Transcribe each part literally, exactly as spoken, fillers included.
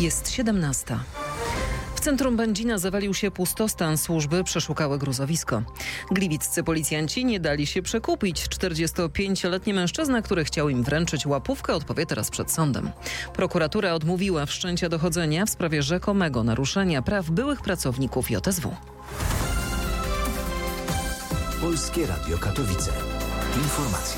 Jest siedemnasta. W centrum Będzina zawalił się pustostan. Służby przeszukały gruzowisko. Gliwiccy policjanci nie dali się przekupić. czterdziestopięcioletni mężczyzna, który chciał im wręczyć łapówkę, odpowie teraz przed sądem. Prokuratura odmówiła wszczęcia dochodzenia w sprawie rzekomego naruszenia praw byłych pracowników J S W. Polskie Radio Katowice. Informacje.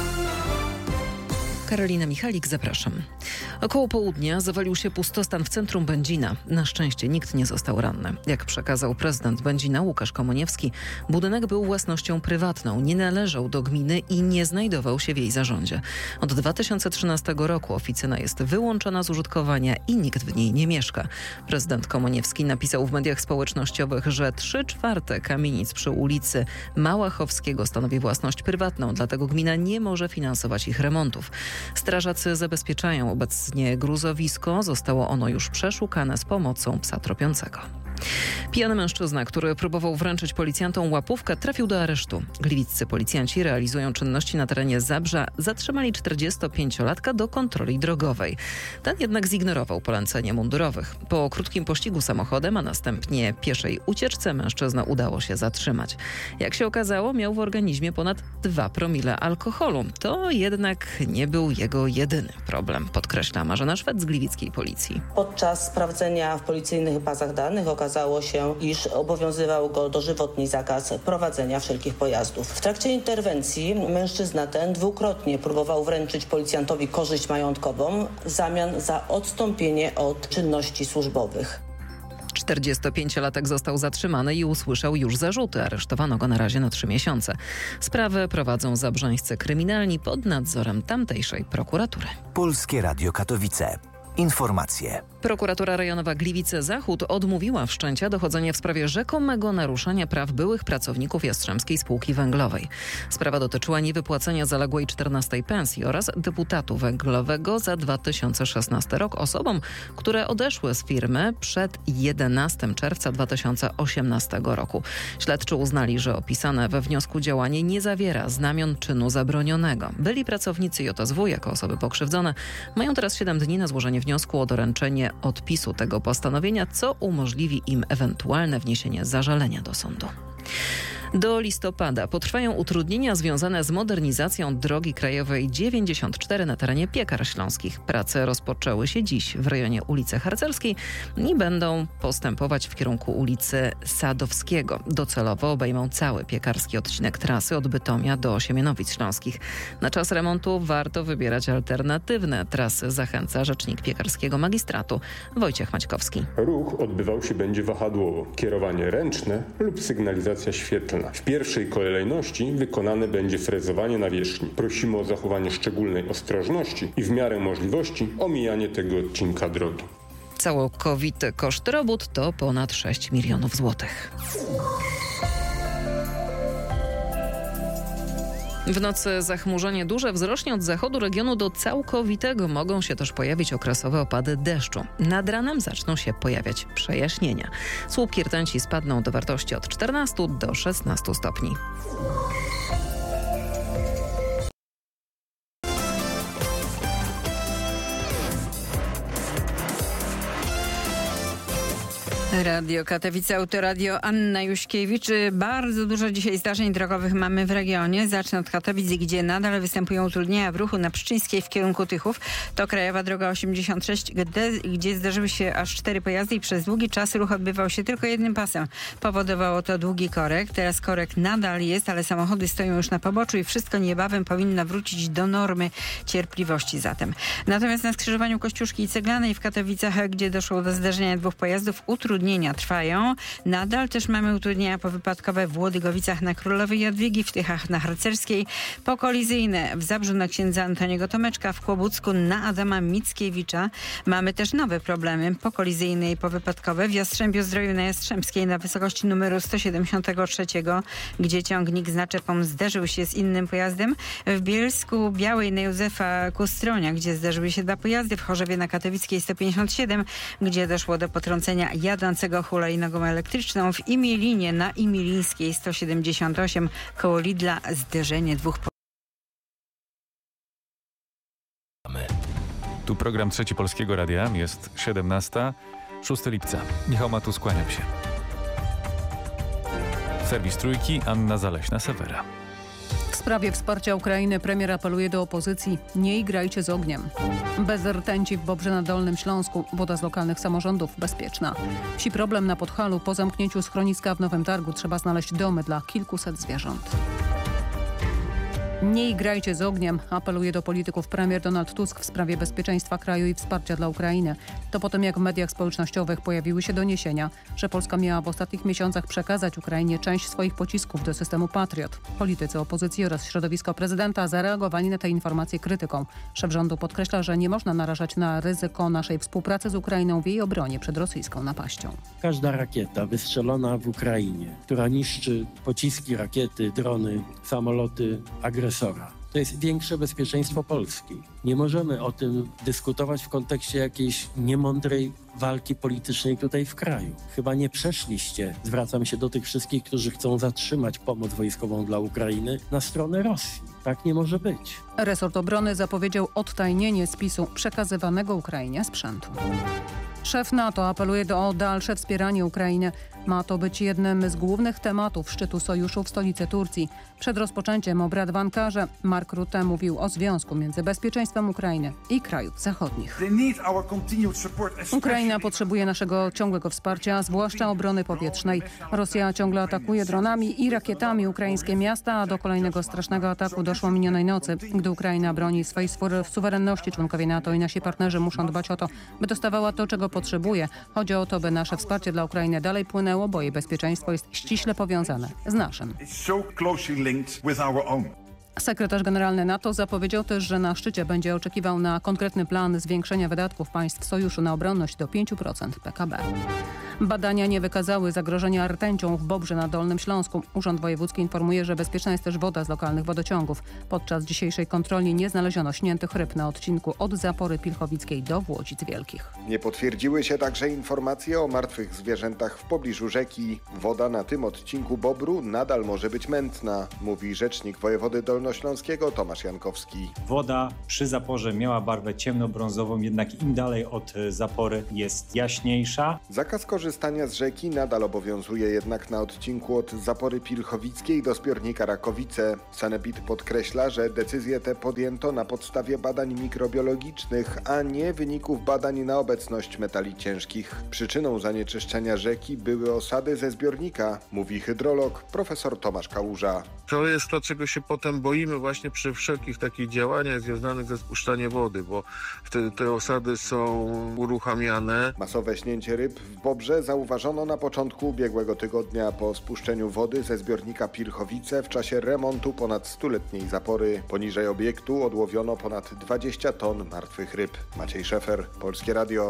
Karolina Michalik, zapraszam. Około południa zawalił się pustostan w centrum Będzina. Na szczęście nikt nie został ranny. Jak przekazał prezydent Będzina Łukasz Komoniewski, budynek był własnością prywatną, nie należał do gminy i nie znajdował się w jej zarządzie. Od dwa tysiące trzynastego roku oficyna jest wyłączona z użytkowania i nikt w niej nie mieszka. Prezydent Komoniewski napisał w mediach społecznościowych, że trzy czwarte kamienic przy ulicy Małachowskiego stanowi własność prywatną, dlatego gmina nie może finansować ich remontów. Strażacy zabezpieczają obecnie gruzowisko. Zostało ono już przeszukane z pomocą psa tropiącego. Pijany mężczyzna, który próbował wręczyć policjantom łapówkę, trafił do aresztu. Gliwiccy policjanci realizują czynności na terenie Zabrza. Zatrzymali czterdziestopięciolatka do kontroli drogowej. Ten jednak zignorował polecenie mundurowych. Po krótkim pościgu samochodem, a następnie pieszej ucieczce mężczyzna udało się zatrzymać. Jak się okazało, miał w organizmie ponad dwa promile alkoholu. To jednak nie był jego jedyny problem, podkreśla Marzena Szwed z gliwickiej policji. Podczas sprawdzenia w policyjnych bazach danych okazało się, iż obowiązywał go dożywotni zakaz prowadzenia wszelkich pojazdów. W trakcie interwencji mężczyzna ten dwukrotnie próbował wręczyć policjantowi korzyść majątkową w zamian za odstąpienie od czynności służbowych. czterdziestopięciolatek został zatrzymany i usłyszał już zarzuty. Aresztowano go na razie na trzy miesiące. Sprawę prowadzą zabrzańscy kryminalni pod nadzorem tamtejszej prokuratury. Polskie Radio Katowice. Informacje. Prokuratura rejonowa Gliwice-Zachód odmówiła wszczęcia dochodzenia w sprawie rzekomego naruszenia praw byłych pracowników Jastrzębskiej Spółki Węglowej. Sprawa dotyczyła niewypłacenia zaległej czternastej pensji oraz deputatu węglowego za dwa tysiące szesnasty rok osobom, które odeszły z firmy przed jedenastego czerwca dwa tysiące osiemnastego roku. Śledczy uznali, że opisane we wniosku działanie nie zawiera znamion czynu zabronionego. Byli pracownicy J S W jako osoby pokrzywdzone mają teraz siedem dni na złożenie wniosku o doręczenie odpisu tego postanowienia, co umożliwi im ewentualne wniesienie zażalenia do sądu. Do listopada potrwają utrudnienia związane z modernizacją drogi krajowej dziewięćdziesiąt cztery na terenie Piekar Śląskich. Prace rozpoczęły się dziś w rejonie ulicy Harcerskiej i będą postępować w kierunku ulicy Sadowskiego. Docelowo obejmą cały piekarski odcinek trasy od Bytomia do Siemianowic Śląskich. Na czas remontu warto wybierać alternatywne trasy, zachęca rzecznik piekarskiego magistratu Wojciech Maćkowski. Ruch odbywał się będzie wahadłowo. Kierowanie ręczne lub sygnalizacja świetlna. W pierwszej kolejności wykonane będzie frezowanie nawierzchni. Prosimy o zachowanie szczególnej ostrożności i w miarę możliwości omijanie tego odcinka drogi. Całkowity koszt robót to ponad sześć milionów złotych. W nocy zachmurzenie duże wzrośnie od zachodu regionu do całkowitego. Mogą się też pojawić okresowe opady deszczu. Nad ranem zaczną się pojawiać przejaśnienia. Słupki rtęci spadną do wartości od czternastu do szesnastu stopni. Radio Katowice, Autoradio, Anna Juśkiewicz. Bardzo dużo dzisiaj zdarzeń drogowych mamy w regionie. Zacznę od Katowic, gdzie nadal występują utrudnienia w ruchu na Pszczyńskiej w kierunku Tychów. To krajowa droga osiemdziesiąt sześć, gdzie, gdzie zdarzyły się aż cztery pojazdy i przez długi czas ruch odbywał się tylko jednym pasem. Powodowało to długi korek. Teraz korek nadal jest, ale samochody stoją już na poboczu i wszystko niebawem powinno wrócić do normy. Cierpliwości zatem. Natomiast na skrzyżowaniu Kościuszki i Ceglanej w Katowicach, gdzie doszło do zdarzenia dwóch pojazdów, utrudnienia trwają. Nadal też mamy utrudnienia powypadkowe w Łodygowicach na Królowej Jadwigi, w Tychach na Harcerskiej, pokolizyjne w Zabrzu na księdza Antoniego Tomeczka, w Kłobucku na Adama Mickiewicza. Mamy też nowe problemy pokolizyjne i powypadkowe w Jastrzębiu-Zdroju na Jastrzębskiej na wysokości numeru sto siedemdziesiąt trzy, gdzie ciągnik z naczepą zderzył się z innym pojazdem. W Bielsku Białej na Józefa Kustronia, gdzie zderzyły się dwa pojazdy. W Chorzowie na Katowickiej sto pięćdziesiąt siedem, gdzie doszło do potrącenia jadącego hulajnogą elektryczną. W Imilinie na Imilińskiej sto siedemdziesiąt osiem koło Lidla zderzenie dwóch Tu program Trzeci Polskiego Radia. Jest siedemnasta, szóstego lipca. Michał Matus, kłaniam się. Serwis Trójki, Anna Zaleśna-Sewera. W sprawie wsparcia Ukrainy premier apeluje do opozycji: nie igrajcie z ogniem. Bez rtęci w Bobrze na Dolnym Śląsku. Woda z lokalnych samorządów bezpieczna. Wsi problem na Podhalu. Po zamknięciu schroniska w Nowym Targu trzeba znaleźć domy dla kilkuset zwierząt. Nie igrajcie z ogniem, apeluje do polityków premier Donald Tusk w sprawie bezpieczeństwa kraju i wsparcia dla Ukrainy. To po tym, jak w mediach społecznościowych pojawiły się doniesienia, że Polska miała w ostatnich miesiącach przekazać Ukrainie część swoich pocisków do systemu Patriot. Politycy opozycji oraz środowisko prezydenta zareagowali na te informacje krytyką. Szef rządu podkreśla, że nie można narażać na ryzyko naszej współpracy z Ukrainą w jej obronie przed rosyjską napaścią. Każda rakieta wystrzelona w Ukrainie, która niszczy pociski, rakiety, drony, samoloty agresora, to jest większe bezpieczeństwo Polski. Nie możemy o tym dyskutować w kontekście jakiejś niemądrej walki politycznej tutaj w kraju. Chyba nie przeszliście, zwracam się do tych wszystkich, którzy chcą zatrzymać pomoc wojskową dla Ukrainy, na stronę Rosji. Tak nie może być. Resort Obrony zapowiedział odtajnienie spisu przekazywanego Ukrainie sprzętu. Szef NATO apeluje do, o dalsze wspieranie Ukrainy. Ma to być jednym z głównych tematów szczytu sojuszu w stolicy Turcji. Przed rozpoczęciem obrad w Ankarze Mark Rutte mówił o związku między bezpieczeństwem Ukrainy i krajów zachodnich. Ukraina potrzebuje naszego ciągłego wsparcia, zwłaszcza obrony powietrznej. Rosja ciągle atakuje dronami i rakietami ukraińskie miasta, a do kolejnego strasznego ataku doszło minionej nocy. Gdy Ukraina broni swojej suwerenności, członkowie NATO i nasi partnerzy muszą dbać o to, by dostawała to, czego potrzebuje. Chodzi o to, by nasze wsparcie dla Ukrainy dalej płynęło, bo jej bezpieczeństwo jest ściśle powiązane z naszym. Sekretarz generalny NATO zapowiedział też, że na szczycie będzie oczekiwał na konkretny plan zwiększenia wydatków państw sojuszu na obronność do pięć procent P K B. Badania nie wykazały zagrożenia rtęcią w Bobrze na Dolnym Śląsku. Urząd Wojewódzki informuje, że bezpieczna jest też woda z lokalnych wodociągów. Podczas dzisiejszej kontroli nie znaleziono śniętych ryb na odcinku od Zapory Pilchowickiej do Włodzic Wielkich. Nie potwierdziły się także informacje o martwych zwierzętach w pobliżu rzeki. Woda na tym odcinku Bobru nadal może być mętna, mówi rzecznik wojewody dolnośląskiego Tomasz Jankowski. Woda przy Zaporze miała barwę ciemnobrązową, jednak im dalej od Zapory jest jaśniejsza. Zakaz korzystania z rzeki nadal obowiązuje jednak na odcinku od Zapory Pilchowickiej do zbiornika Rakowice. Sanepid podkreśla, że decyzję tę podjęto na podstawie badań mikrobiologicznych, a nie wyników badań na obecność metali ciężkich. Przyczyną zanieczyszczenia rzeki były osady ze zbiornika, mówi hydrolog profesor Tomasz Kałuża. To jest to, czego się potem boimy właśnie przy wszelkich takich działaniach związanych ze spuszczaniem wody, bo wtedy te osady są uruchamiane. Masowe śnięcie ryb w Bobrze zauważono na początku ubiegłego tygodnia po spuszczeniu wody ze zbiornika Pilchowice w czasie remontu ponad stuletniej Zapory. Poniżej obiektu odłowiono ponad dwadzieścia ton martwych ryb. Maciej Szefer, Polskie Radio.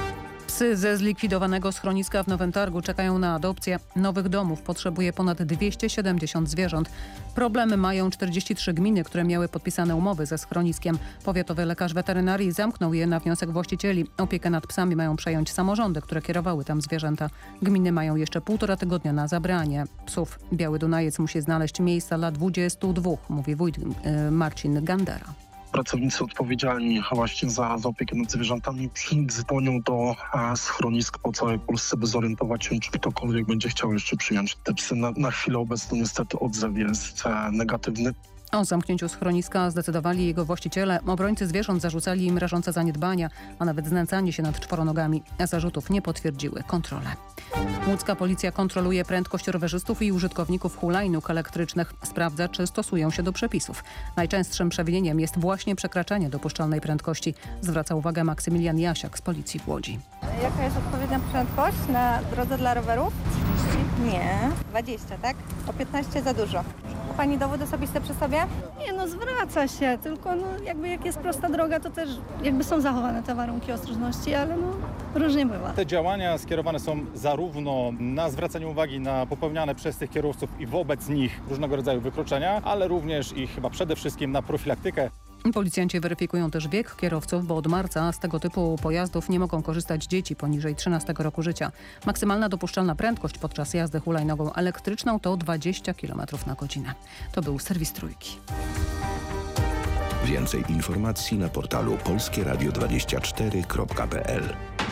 Psy ze zlikwidowanego schroniska w Nowym Targu czekają na adopcję. Nowych domów potrzebuje ponad dwieście siedemdziesiąt zwierząt. Problemy mają czterdzieści trzy gminy, które miały podpisane umowy ze schroniskiem. Powiatowy lekarz weterynarii zamknął je na wniosek właścicieli. Opiekę nad psami mają przejąć samorządy, które kierowały tam zwierzęta. Gminy mają jeszcze półtora tygodnia na zabranie psów. Biały Dunajec musi znaleźć miejsca dla dwudziestu dwóch, mówi wójt yy, Marcin Gandera. Pracownicy odpowiedzialni właśnie za, za opiekę nad zwierzętami dzwonią do e, schronisk po całej Polsce, by zorientować się, czy ktokolwiek będzie chciał jeszcze przyjąć te psy. Na, na chwilę obecną niestety odzew jest e, negatywny. O zamknięciu schroniska zdecydowali jego właściciele. Obrońcy zwierząt zarzucali im rażące zaniedbania, a nawet znęcanie się nad czworonogami. Zarzutów nie potwierdziły kontrole. Łódzka policja kontroluje prędkość rowerzystów i użytkowników hulajnóg elektrycznych. Sprawdza, czy stosują się do przepisów. Najczęstszym przewinieniem jest właśnie przekraczanie dopuszczalnej prędkości. Zwraca uwagę Maksymilian Jasiak z policji w Łodzi. Jaka jest odpowiednia prędkość na drodze dla rowerów? trzydzieści? Nie. dwadzieścia, tak? O piętnaście za dużo. Ma Pani dowód osobisty przy sobie? Nie, no zwraca się, tylko no jakby jak jest prosta droga, to też jakby są zachowane te warunki ostrożności, ale no różnie bywa. Te działania skierowane są zarówno na zwracanie uwagi na popełniane przez tych kierowców i wobec nich różnego rodzaju wykroczenia, ale również i chyba przede wszystkim na profilaktykę. Policjanci weryfikują też wiek kierowców, bo od marca z tego typu pojazdów nie mogą korzystać dzieci poniżej trzynastego roku życia. Maksymalna dopuszczalna prędkość podczas jazdy hulajnogą elektryczną to dwadzieścia kilometrów na godzinę. To był serwis Trójki. Więcej informacji na portalu polskie radio dwadzieścia cztery kropka p l.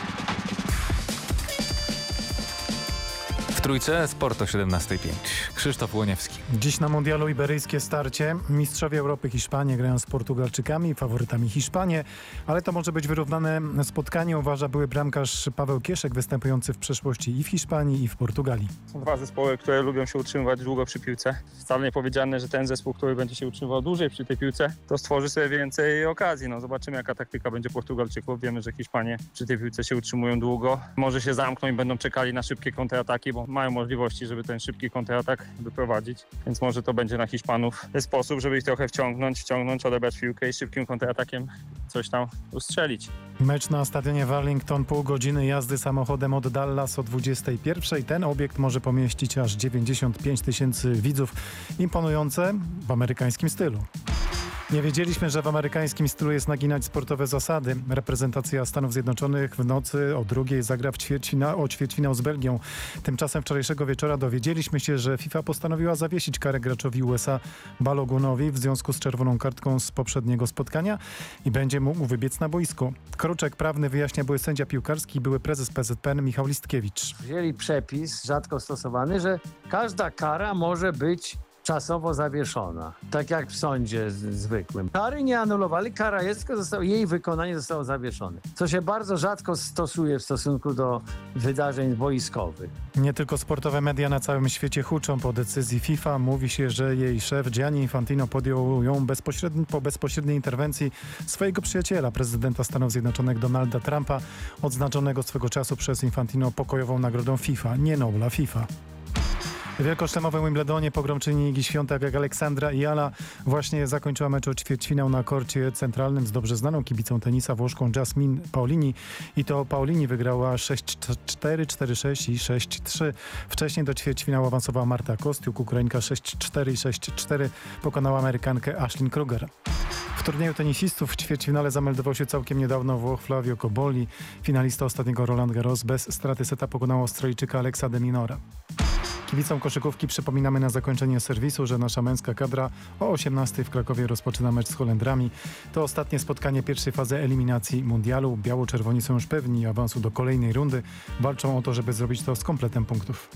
W Trójce Sport o siedemnasta pięć. Krzysztof Łoniewski. Dziś na mundialu iberyjskie starcie. Mistrzowie Europy Hiszpanie grają z Portugalczykami, faworytami Hiszpanię, ale to może być wyrównane spotkanie, uważa były bramkarz Paweł Kieszek, występujący w przeszłości i w Hiszpanii, i w Portugalii. Są dwa zespoły, które lubią się utrzymywać długo przy piłce. Wcale nie powiedziane, że ten zespół, który będzie się utrzymywał dłużej przy tej piłce, to stworzy sobie więcej okazji. No, zobaczymy, jaka taktyka będzie Portugalczyków. Wiemy, że Hiszpanie przy tej piłce się utrzymują długo. Może się zamkną i będą czekali na szybkie kontrataki, bo mają możliwości, żeby ten szybki kontratak wyprowadzić, więc może to będzie na Hiszpanów sposób, żeby ich trochę wciągnąć, wciągnąć, odebrać piłkę i szybkim kontratakiem coś tam ustrzelić. Mecz na stadionie Wellington, pół godziny jazdy samochodem od Dallas o dwudziestej pierwszej. Ten obiekt może pomieścić aż dziewięćdziesiąt pięć tysięcy widzów. Imponujące w amerykańskim stylu. Nie wiedzieliśmy, że w amerykańskim stylu jest naginać sportowe zasady. Reprezentacja Stanów Zjednoczonych w nocy o drugiej zagra w ćwierćfina- o ćwierćfinał z Belgią. Tymczasem wczorajszego wieczora dowiedzieliśmy się, że FIFA postanowiła zawiesić karę graczowi U S A Balogunowi w związku z czerwoną kartką z poprzedniego spotkania i będzie mógł wybiec na boisku. Kruczek prawny wyjaśnia były sędzia piłkarski i były prezes P Z P N Michał Listkiewicz. Wzięli przepis, rzadko stosowany, że każda kara może być czasowo zawieszona, tak jak w sądzie z, zwykłym. Kary nie anulowali, kara jest, tylko zostało, jej wykonanie zostało zawieszone, co się bardzo rzadko stosuje w stosunku do wydarzeń boiskowych. Nie tylko sportowe media na całym świecie huczą po decyzji FIFA. Mówi się, że jej szef Gianni Infantino podjął ją bezpośredni, po bezpośredniej interwencji swojego przyjaciela, prezydenta Stanów Zjednoczonych Donalda Trumpa, odznaczonego swego czasu przez Infantino pokojową nagrodą FIFA, nie Nobla, FIFA. W wielkoszlemowym Wimbledonie pogromczyni Igi Świątek jak Aleksandra i Ala właśnie zakończyła mecz o ćwierćfinał na korcie centralnym z dobrze znaną kibicą tenisa Włoszką Jasmine Paolini i to Paolini wygrała sześć cztery, cztery sześć i sześć trzy. Wcześniej do ćwierćfinału awansowała Marta Kostiuk, Ukrainka sześć cztery i sześć cztery pokonała Amerykankę Ashlyn Kruger. W turnieju tenisistów w ćwierćfinale zameldował się całkiem niedawno Włoch Flavio Cobolli. Finalista ostatniego Roland Garros bez straty seta pokonał Australijczyka Alexa de Minora. Kibicom koszykówki przypominamy na zakończenie serwisu, że nasza męska kadra o osiemnastej w Krakowie rozpoczyna mecz z Holendrami. To ostatnie spotkanie pierwszej fazy eliminacji mundialu. Biało-czerwoni są już pewni awansu do kolejnej rundy. Walczą o to, żeby zrobić to z kompletem punktów.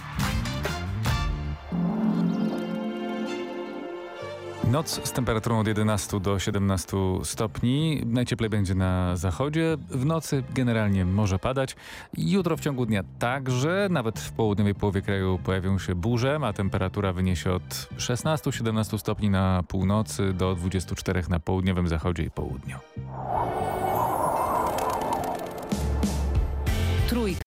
Noc z temperaturą od jedenastu do siedemnastu stopni. Najcieplej będzie na zachodzie. W nocy generalnie może padać. Jutro w ciągu dnia także. Nawet w południowej połowie kraju pojawią się burze, a temperatura wyniesie od szesnastu do siedemnastu stopni na północy do dwudziestu czterech na południowym zachodzie i południu. Trójka.